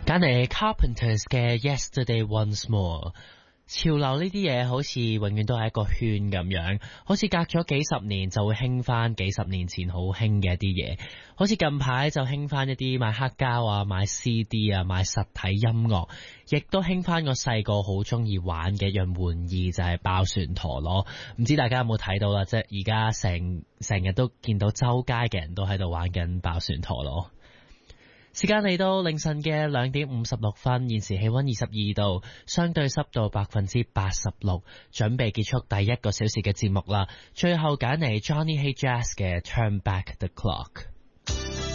揀嚟 Carpenters 嘅 Yesterday Once More。潮流呢啲嘢好似永遠都係一個圈咁樣，好似隔咗幾十年就會興翻幾十年前好興嘅一啲嘢，好似近排就興翻一啲買黑膠啊、買 CD 啊、買實體音樂，亦都興翻我細個好中意玩嘅一樣玩意就係爆旋陀螺。唔知大家有冇睇到啦？即係而家成日都見到周街嘅人都喺度玩緊爆旋陀螺。時間嚟到凌晨嘅2:56，現時氣溫22度，相對濕度86%，準備結束第一個小時嘅節目啦。最後揀嚟 Johnny Hey Jazz 嘅 Turn Back the Clock。